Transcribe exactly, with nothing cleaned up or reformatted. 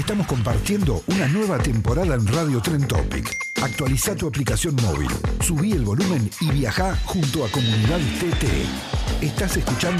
Estamos compartiendo una nueva temporada en Radio Trend Topic. Actualiza tu aplicación móvil, subí el volumen y viajá junto a Comunidad T T. Estás escuchando